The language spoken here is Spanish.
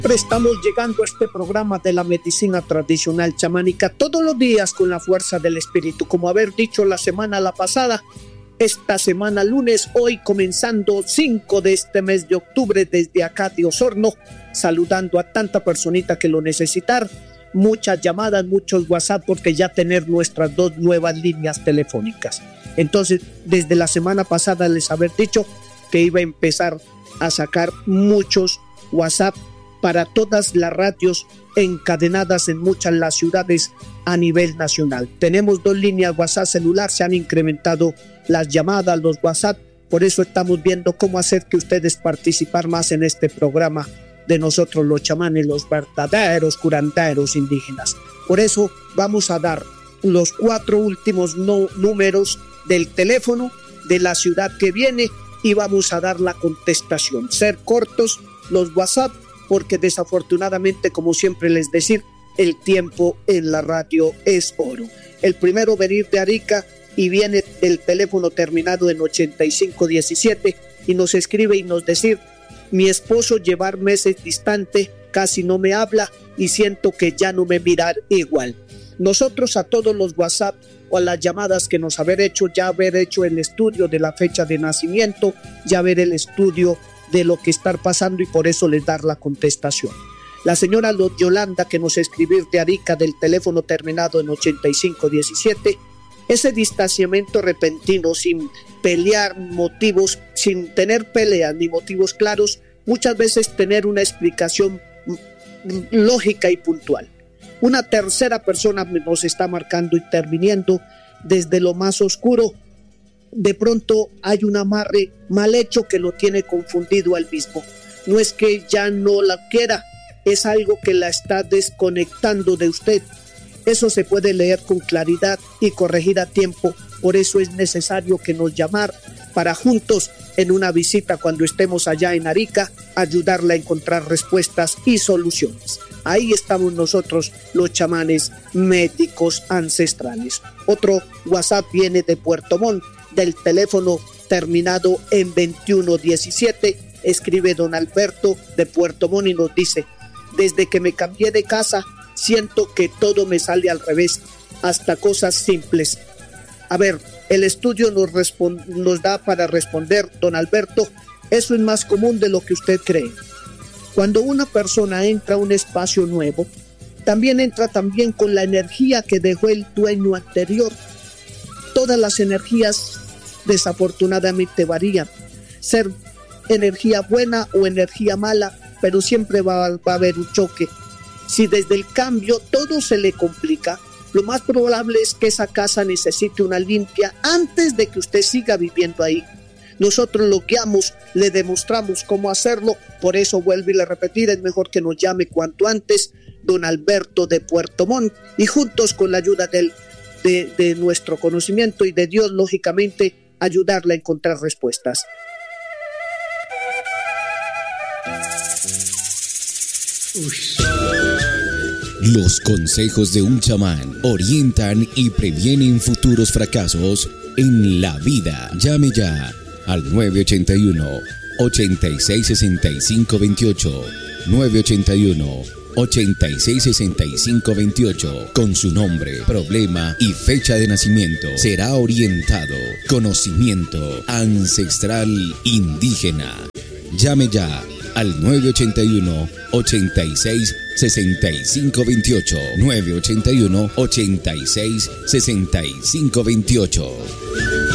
Siempre estamos llegando a este programa de la medicina tradicional chamánica todos los días con la fuerza del espíritu. Como haber dicho la pasada, esta semana lunes, hoy comenzando 5 de este mes de octubre desde acá de Osorno, saludando a tanta personita que lo necesitar. Muchas llamadas, muchos WhatsApp, porque ya tener nuestras 2 nuevas líneas telefónicas. Entonces, desde la semana pasada les haber dicho que iba a empezar a sacar muchos WhatsApp para todas las radios encadenadas en muchas las ciudades a nivel nacional. Tenemos 2 líneas WhatsApp celular, se han incrementado las llamadas, los WhatsApp, por eso estamos viendo cómo hacer que ustedes participar más en este programa de nosotros los chamanes, los verdaderos curanderos indígenas. Por eso vamos a dar los 4 últimos números del teléfono de la ciudad que viene y vamos a dar la contestación. Ser cortos los WhatsApp, porque desafortunadamente, como siempre les decir, el tiempo en la radio es oro. El primero venir de Arica y viene el teléfono terminado en 8517 y nos escribe y nos decir: mi esposo llevar meses distante, casi no me habla y siento que ya no me mirar igual. Nosotros a todos los WhatsApp o a las llamadas que nos haber hecho el estudio de la fecha de nacimiento, ya ver el estudio de lo que está pasando y por eso les dar la contestación. La señora Yolanda, que nos escribió de Arica del teléfono terminado en 8517, ese distanciamiento repentino sin pelear motivos, sin tener peleas ni motivos claros, muchas veces tener una explicación lógica y puntual. Una tercera persona nos está marcando, interviniendo desde lo más oscuro. De pronto hay un amarre mal hecho que lo tiene confundido al mismo. No es que ya no la quiera, es algo que la está desconectando de usted. Eso se puede leer con claridad y corregir a tiempo. Por eso es necesario que nos llamar para juntos en una visita cuando estemos allá en Arica, ayudarla a encontrar respuestas y soluciones. Ahí estamos nosotros, los chamanes médicos ancestrales. Otro WhatsApp viene de Puerto Montt, del teléfono terminado en 2117. Escribe don Alberto de Puerto Montt y nos dice: desde que me cambié de casa, siento que todo me sale al revés, hasta cosas simples. A ver, el estudio nos da para responder, don Alberto, eso es más común de lo que usted cree. Cuando una persona entra a un espacio nuevo, también entra con la energía que dejó el dueño anterior. Todas las energías desafortunadamente varían. Ser energía buena o energía mala, pero siempre va a haber un choque. Si desde el cambio todo se le complica, lo más probable es que esa casa necesite una limpia antes de que usted siga viviendo ahí. Nosotros lo guiamos, le demostramos cómo hacerlo. Por eso vuelvo y le repetir, es mejor que nos llame cuanto antes don Alberto de Puerto Montt y juntos con la ayuda de nuestro conocimiento y de Dios, lógicamente, ayudarle a encontrar respuestas. Los consejos de un chamán orientan y previenen futuros fracasos en la vida. Llame ya al 981-866528, 981-866528, con su nombre, problema y fecha de nacimiento. Será orientado. Conocimiento ancestral indígena. Llame ya al 981-866528, 981-866528.